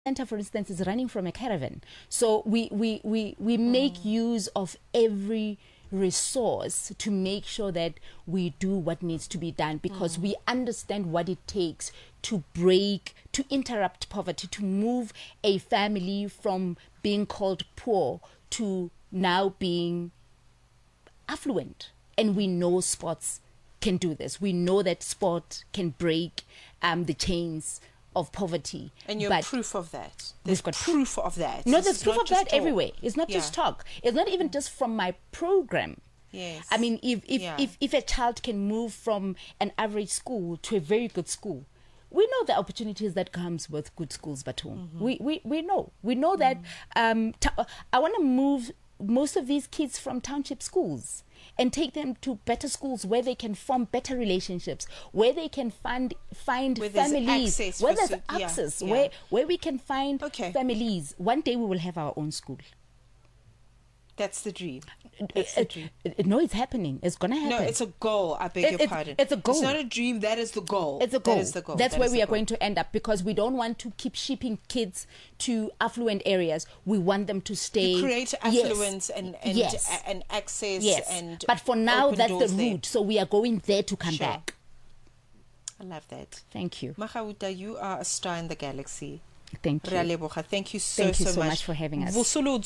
center, for instance, is running from a caravan. So we make use of every resource to make sure that we do what needs to be done, because we understand what it takes to interrupt poverty, to move a family from being called poor to now being affluent. And we know sports can do this. We know that sport can break the chains of poverty. And you're proof of that. There's got proof of that. No, there's proof of that everywhere. It's not just talk. It's not even just from my program. Yes. I mean, if a child can move from an average school to a very good school, we know the opportunities that comes with good schools back home. We know that I want to move most of these kids from township schools and take them to better schools where they can form better relationships, where they can find where families, where there's access, where we can find families. One day we will have our own school. That's the dream. No, it's happening. It's going to happen. No, it's a goal. I beg your pardon. It's a goal. It's not a dream. That is the goal. It's a goal. That is the goal. That's where we are going to end up, because we don't want to keep shipping kids to affluent areas. We want them to stay. You create affluence and access and. But for now, that's the route. There. So we are going there to come back. I love that. Thank you. Makgauta, you are a star in the galaxy. Thank you. Thank you so much for having us.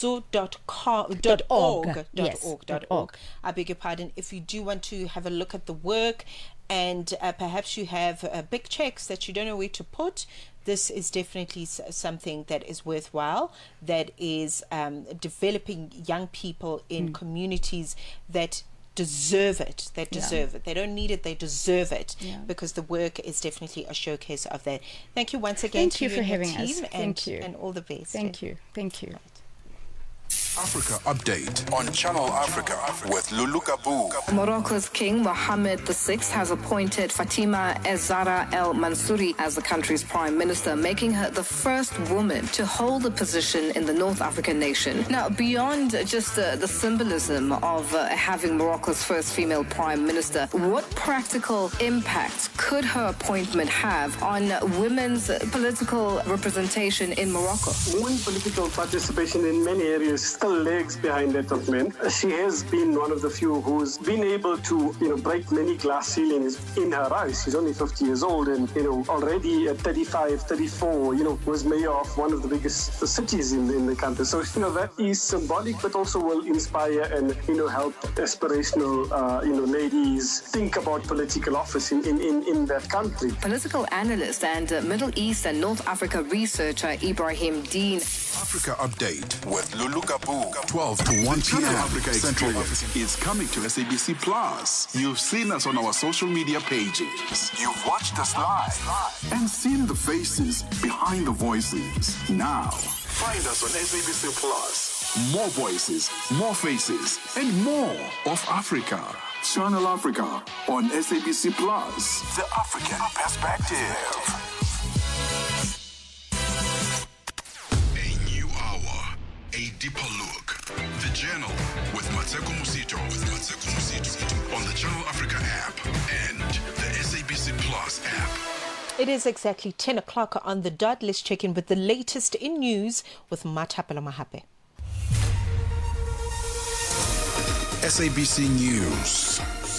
Vusuludzo.org. I beg your pardon. If you do want to have a look at the work, and perhaps you have big checks that you don't know where to put, this is definitely something that is worthwhile, that is developing young people in communities that deserve it. They deserve it. They don't need it. They deserve it, because the work is definitely a showcase of that. Thank you once again. Thank you for having us. Thank you, and all the best. Thank you. Thank you. Africa Update on Channel Africa with Lulu Kabu. Morocco's King Mohammed VI has appointed Fatima Zahra El Mansouri as the country's prime minister, making her the first woman to hold the position in the North African nation. Now, beyond just the symbolism of having Morocco's first female prime minister, what practical impact could her appointment have on women's political representation in Morocco? Women's political participation in many areas still lags behind that of men. She has been one of the few who's been able to, break many glass ceilings in her eyes. She's only 50 years old, and, already at 35, 34, was mayor of one of the biggest cities in the country. So, that is symbolic, but also will inspire and, help aspirational, ladies think about political office in that country. Political analyst and Middle East and North Africa researcher Ibrahim Dean. Africa Update with Lulu Kabu. 12 to 1 Channel p.m. Africa Central Experience is coming to SABC Plus. You've seen us on our social media pages. You've watched us live and seen the faces behind the voices. Now, find us on SABC Plus. More voices, more faces, and more of Africa. Channel Africa on SABC Plus. The African Perspective. A deeper look. The Journal with Mateko Musito. On the Channel Africa app and the SABC Plus app. It is exactly 10 o'clock on the dot. Let's check in with the latest in news with Mathapelo Mahape. SABC News.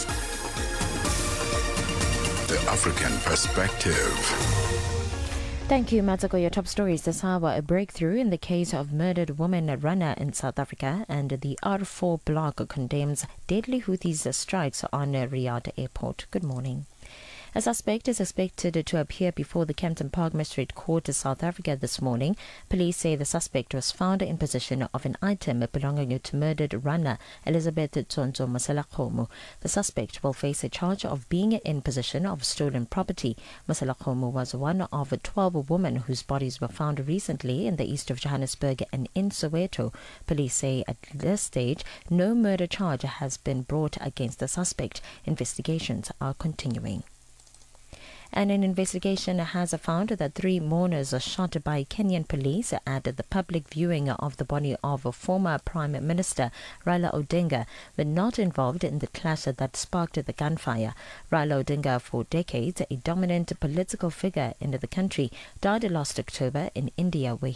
The African Perspective. Thank you, Matsako. Your top stories this hour: a breakthrough in the case of murdered woman runner in South Africa, and the R4 bloc condemns deadly Houthis strikes on Riyadh airport. Good morning. A suspect is expected to appear before the Kempton Park Magistrate Court of South Africa this morning. Police say the suspect was found in possession of an item belonging to murdered runner Elizabeth Tsonzo Maselakhomo. The suspect will face a charge of being in possession of stolen property. Maselakhomo was one of 12 women whose bodies were found recently in the east of Johannesburg and in Soweto. Police say at this stage, no murder charge has been brought against the suspect. Investigations are continuing. And an investigation has found that 3 mourners shot by Kenyan police at the public viewing of the body of former Prime Minister Raila Odinga were not involved in the clash that sparked the gunfire. Raila Odinga, for decades a dominant political figure in the country, died last October in India, where